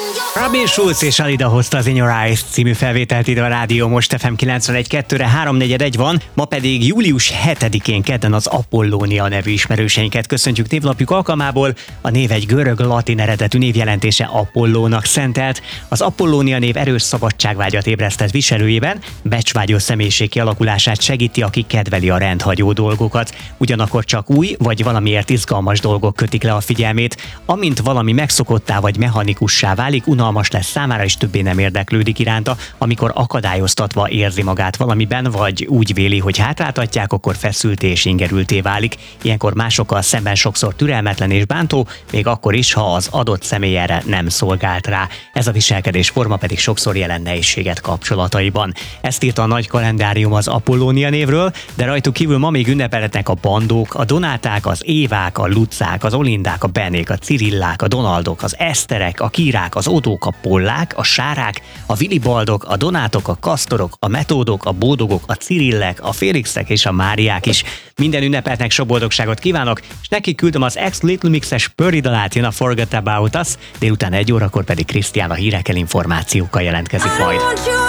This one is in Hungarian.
Robin Schulz és Alida hozta az In Your Eyes című felvételt ide a Rádió Most FM 91.2-re, 3:41 van, ma pedig július 7-én kedden az Apollónia nevű ismerőseinket köszöntjük névnapjuk alkalmából. A név egy görög-latin eredetű névjelentése Apollónak szentelt. Az Apollónia név erős szabadságvágyat ébresztett viselőjében, becsvágyó személyiség kialakulását segíti, aki kedveli a rendhagyó dolgokat. Ugyanakkor csak új vagy valamiért izgalmas dolgok kötik le a figyelmét. Amint valami megszokottá vagy mechanikussá válik, unalmas lesz számára, és többé nem érdeklődik iránta. Amikor akadályoztatva érzi magát valamiben, vagy úgy véli, hogy hátráltatják, akkor feszülté és ingerülté válik. Ilyenkor másokkal szemben sokszor türelmetlen és bántó, még akkor is, ha az adott személy erre nem szolgált rá. Ez a viselkedésforma pedig sokszor jelent nehézséget kapcsolataiban. Ezt írta a nagy kalendárium az Apollónia névről, de rajtuk kívül ma még ünnepelhetnek a Bandók, a Donáták, az Évák, a Lucák, az Olindák, a Benék, a Cirillák, a Donaldok, az Eszterek, a Kírák, az Odók, a Pollák, a Sárák, a Vilibaldok, a Donátok, a Kasztorok, a Metódok, a Bódogok, a Cirillek, a Félixek és a Máriák is. Minden ünnepeltnek sok boldogságot kívánok, és neki küldöm az Ex Little Mix-es Purdy dalát, jön a Forget About Us, délután 1 órakor pedig Krisztián a hírekkel, információkkal jelentkezik majd.